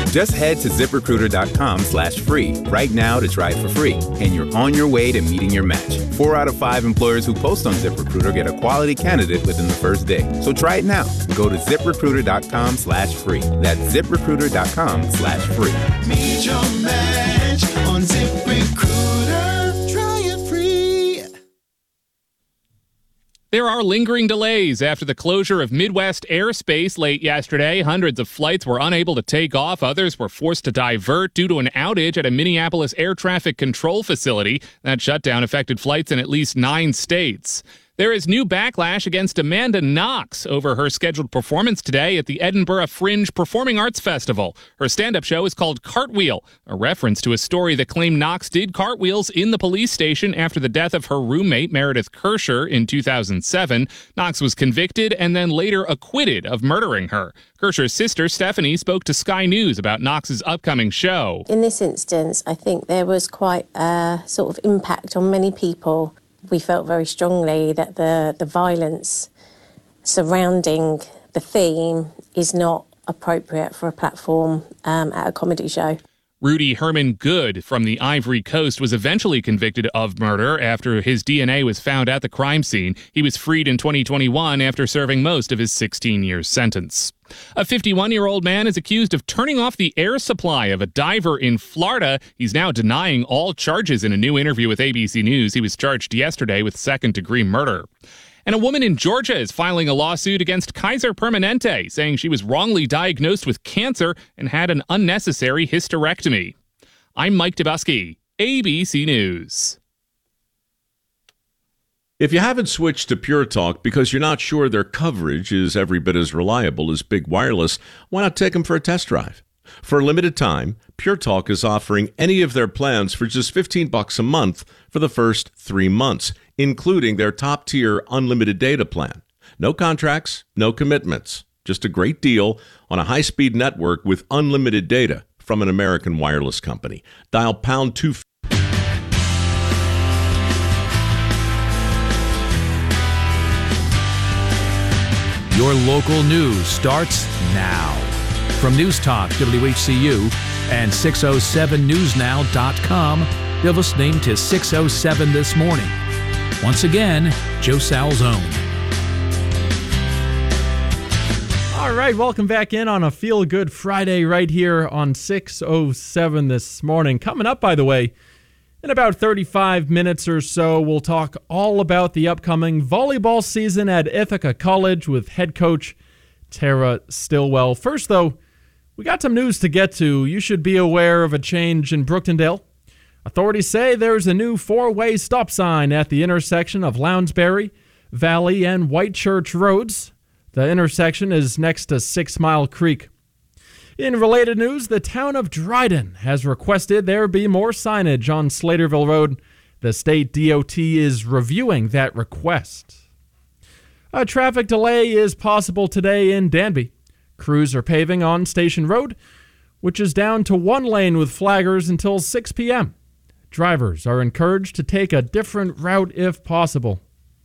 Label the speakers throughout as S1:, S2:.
S1: Just head to ZipRecruiter.com/free right now to try it for free, and you're on your way to meeting your match. 4 out of 5 employers who post on ZipRecruiter get a quality candidate within the first day. So try it now. Go to ZipRecruiter.com/free. That's ZipRecruiter.com/free.
S2: Meet your match on ZipRecruiter. Try it free.
S3: There are lingering delays after the closure of Midwest airspace late yesterday. Hundreds of flights were unable to take off. Others were forced to divert due to an outage at a Minneapolis air traffic control facility. That shutdown affected flights in at least 9 states. There is new backlash against Amanda Knox over her scheduled performance today at the Edinburgh Fringe Performing Arts Festival. Her stand-up show is called Cartwheel, a reference to a story that claimed Knox did cartwheels in the police station after the death of her roommate, Meredith Kirscher, in 2007. Knox was convicted and then later acquitted of murdering her. Kirscher's sister, Stephanie, spoke to Sky News about Knox's upcoming show.
S4: In this instance, I think there was quite a sort of impact on many people. We felt very strongly that the violence surrounding the theme is not appropriate for a platform at a comedy show.
S3: Rudy Herman Good from the Ivory Coast was eventually convicted of murder after his DNA was found at the crime scene. He was freed in 2021 after serving most of his 16-year sentence. A 51-year-old man is accused of turning off the air supply of a diver in Florida. He's now denying all charges in a new interview with ABC News. He was charged yesterday with second-degree murder. And a woman in Georgia is filing a lawsuit against Kaiser Permanente, saying she was wrongly diagnosed with cancer and had an unnecessary hysterectomy. I'm Mike Dubusky, ABC News.
S5: If you haven't switched to Pure Talk because you're not sure their coverage is every bit as reliable as Big Wireless, why not take them for a test drive? For a limited time, Pure Talk is offering any of their plans for just $15 a month for the first 3 months, including their top-tier unlimited data plan. No contracts, no commitments. Just a great deal on a high-speed network with unlimited data from an American wireless company. Dial pound 250.
S6: Your local news starts now. From News Talk WHCU and 607newsnow.com, you're listening to 607 This Morning. Once again, Joe Salzone.
S7: All right, welcome back in on a Feel Good Friday right here on 607 This Morning. Coming up, by the way, in about 35 minutes or so, we'll talk all about the upcoming volleyball season at Ithaca College with head coach Tara Stillwell. First, though, we got some news to get to. You should be aware of a change in Brooktondale. Authorities say there's a new 4-way stop sign at the intersection of Lounsbury, Valley, and Whitechurch Roads. The intersection is next to 6 Mile Creek. In related news, the town of Dryden has requested there be more signage on Slaterville Road. The state DOT is reviewing that request. A traffic delay is possible today in Danby. Crews are paving on Station Road, which is down to 1 lane with flaggers until 6 p.m. Drivers are encouraged to take a different route if possible.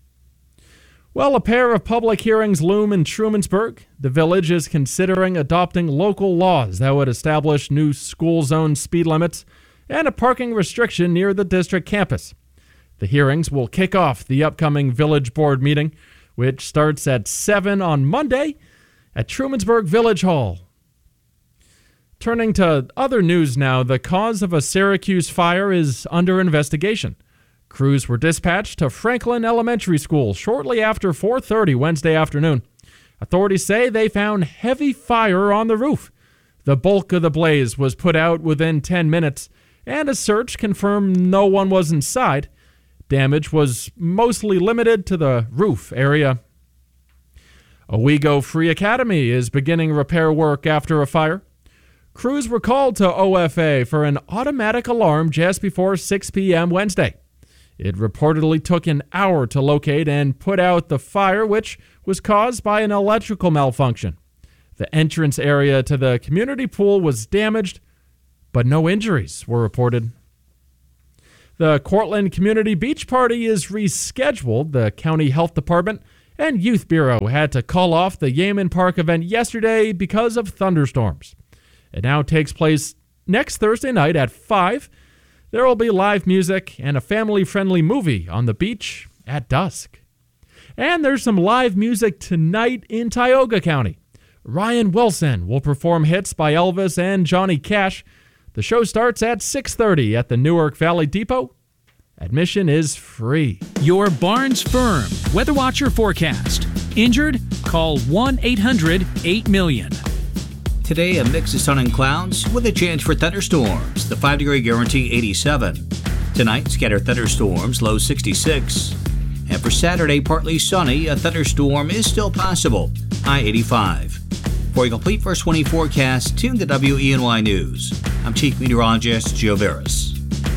S7: Well, a pair of public hearings loom in Trumansburg. The village is considering adopting local laws that would establish new school zone speed limits and a parking restriction near the district campus. The hearings will kick off the upcoming village board meeting, which starts at 7 on Monday at Trumansburg Village Hall. Turning to other news now, the cause of a Syracuse fire is under investigation. Crews were dispatched to Franklin Elementary School shortly after 4:30 Wednesday afternoon. Authorities say they found heavy fire on the roof. The bulk of the blaze was put out within 10 minutes, and a search confirmed no one was inside. Damage was mostly limited to the roof area. Owego Free Academy is beginning repair work after a fire. Crews were called to OFA for an automatic alarm just before 6 p.m. Wednesday. It reportedly took an hour to locate and put out the fire, which was caused by an electrical malfunction. The entrance area to the community pool was damaged, but no injuries were reported. The Cortland Community Beach Party is rescheduled. The County Health Department and Youth Bureau had to call off the Yeaman Park event yesterday because of thunderstorms. It now takes place next Thursday night at 5. There will be live music and a family-friendly movie on the beach at dusk. And there's some live music tonight in Tioga County. Ryan Wilson will perform hits by Elvis and Johnny Cash. The show starts at 6:30 at the Newark Valley Depot. Admission is free.
S6: Your Barnes Firm Weather Watcher forecast. Injured? Call 1-800-8-million.
S8: Today, a mix of sun and clouds with a chance for thunderstorms. The 5-degree guarantee 87. Tonight, scattered thunderstorms, low 66. And for Saturday, partly sunny, a thunderstorm is still possible, high 85. For a complete first 20 forecast, tune to WENY News. I'm Chief Meteorologist Joe Veras.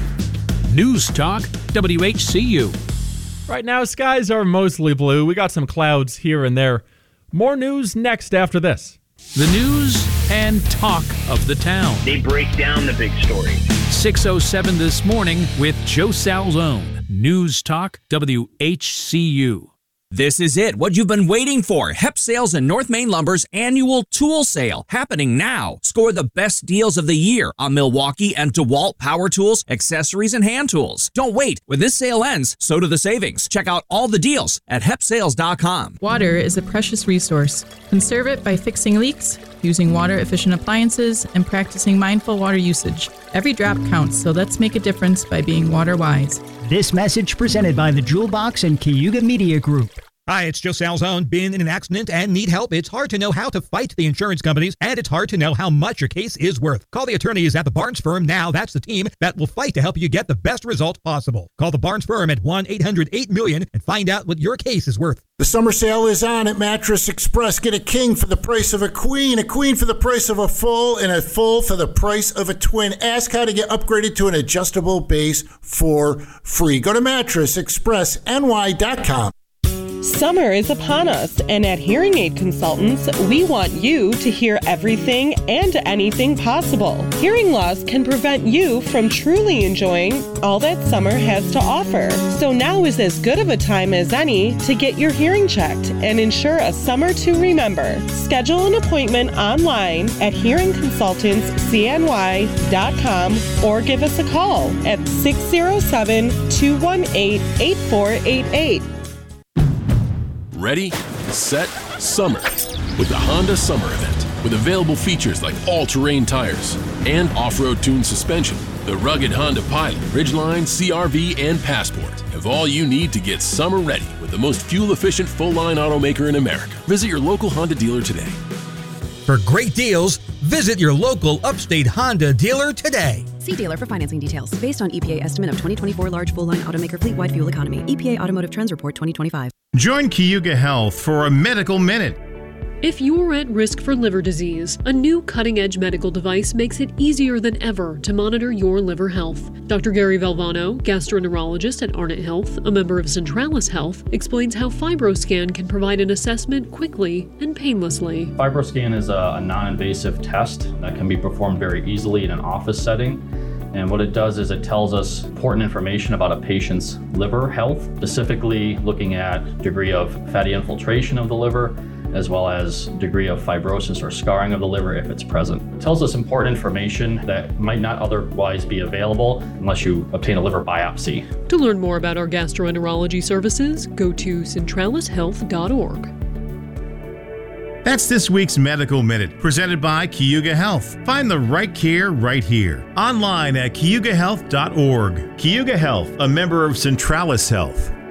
S6: News Talk WHCU.
S7: Right now, skies are mostly blue. We got some clouds here and there. More news next after this.
S6: The news and talk of the town.
S9: They break down the big story.
S6: 6:07 this morning with Joe Salzone. News Talk WHCU.
S10: This is it, what you've been waiting for. Hep Sales and North Main Lumber's annual tool sale, happening now. Score the best deals of the year on Milwaukee and DeWalt power tools, accessories, and hand tools. Don't wait. When this sale ends, so do the savings. Check out all the deals at hepsales.com.
S11: Water is a precious resource. Conserve it by fixing leaks, using water-efficient appliances, and practicing mindful water usage. Every drop counts, so let's make a difference by being water-wise.
S12: This message presented by the Jewel Box and Cayuga Media Group.
S13: Hi, it's Joe Salzone. Been in an accident and need help? It's hard to know how to fight the insurance companies, and it's hard to know how much your case is worth. Call the attorneys at the Barnes Firm now. That's the team that will fight to help you get the best result possible. Call the Barnes Firm at 1-800-8-million and find out what your case is worth.
S14: The summer sale is on at Mattress Express. Get a king for the price of a queen for the price of a full, and a full for the price of a twin. Ask how to get upgraded to an adjustable base for free. Go to mattressexpressny.com.
S15: Summer is upon us, and at Hearing Aid Consultants, we want you to hear everything and anything possible. Hearing loss can prevent you from truly enjoying all that summer has to offer. So now is as good of a time as any to get your hearing checked and ensure a summer to remember. Schedule an appointment online at hearingconsultantscny.com or give us a call at 607-218-8488.
S16: Ready, set, summer with the Honda Summer Event. With available features like all-terrain tires and off-road tuned suspension, the rugged Honda Pilot, Ridgeline, CR-V, and Passport have all you need to get summer ready with the most fuel-efficient full-line automaker in America. Visit your local Honda dealer today.
S13: For great deals, visit your local Upstate Honda dealer today.
S17: See dealer for financing details. Based on EPA estimate of 2024 large full-line automaker fleet-wide fuel economy. EPA Automotive Trends Report 2025.
S18: Join Cayuga Health for a Medical Minute.
S19: If you're at risk for liver disease, a new cutting-edge medical device makes it easier than ever to monitor your liver health. Dr. Gary Valvano, gastroenterologist at Arnett Health, a member of Centralis Health, explains how FibroScan can provide an assessment quickly and painlessly.
S20: FibroScan is a non-invasive test that can be performed very easily in an office setting. And what it does is it tells us important information about a patient's liver health, specifically looking at degree of fatty infiltration of the liver, as well as degree of fibrosis or scarring of the liver if it's present. It tells us important information that might not otherwise be available unless you obtain a liver biopsy.
S19: To learn more about our gastroenterology services, go to centralishealth.org.
S18: That's this week's Medical Minute, presented by Cayuga Health. Find the right care right here. Online at cayugahealth.org. Cayuga Health, a member of Centralis Health.